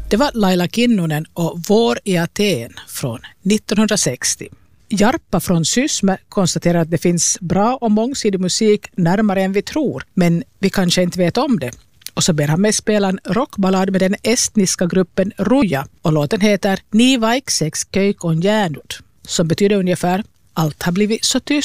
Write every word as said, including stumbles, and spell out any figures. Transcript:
Det var Laila Kinnunen och Vår i Aten från nittonhundrasextio. Jarppa från Sysme konstaterar att det finns bra och mångsidig musik närmare än vi tror, men vi kanske inte vet om det. Och så ber han mig spela en rockballad med den estniska gruppen Ruja, och låten heter Ni vaikseks köik on jäänyt, som betyder ungefär allt har blivit så tyst.